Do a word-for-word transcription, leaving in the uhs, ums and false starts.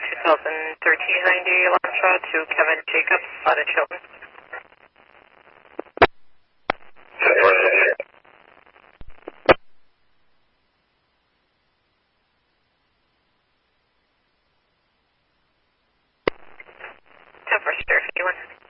twenty thirteen ninety Elantra to Kevin Jacobs out of Chilton. ten four, Spirit fifty-one.